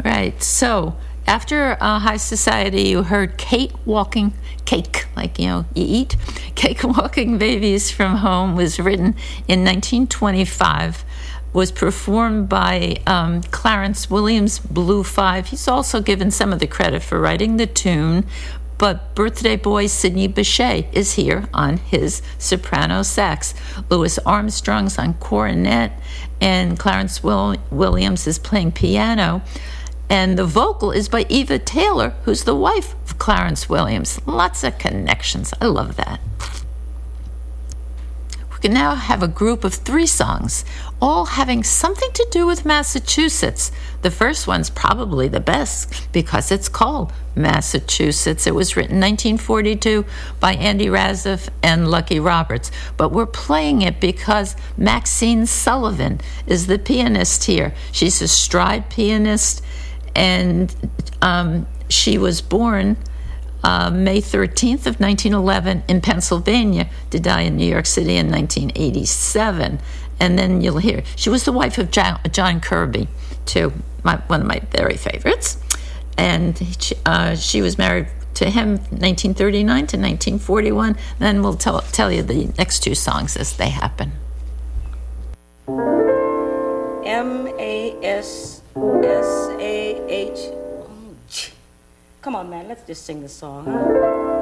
Right. So after High Society, you heard Cake, like, you eat. Cake Walking Babies from Home was written in 1925, was performed by Clarence Williams, Blue Five. He's also given some of the credit for writing the tune, but birthday boy Sidney Bechet is here on his soprano sax. Louis Armstrong's on cornet, and Clarence Williams is playing piano. And the vocal is by Eva Taylor, who's the wife of Clarence Williams. Lots of connections. I love that. We can now have a group of 3 songs, all having something to do with Massachusetts. The first one's probably the best because it's called Massachusetts. It was written 1942 by Andy Razif and Lucky Roberts. But we're playing it because Maxine Sullivan is the pianist here. She's a stride pianist, and she was born May 13th of 1911 in Pennsylvania, to die in New York City in 1987. And then you'll hear, she was the wife of John Kirby, too, one of my very favorites. And she was married to him 1939 to 1941. Then we'll tell you the next 2 songs as they happen. M-A-S-S-A-H. Come on, man, let's just sing the song, huh?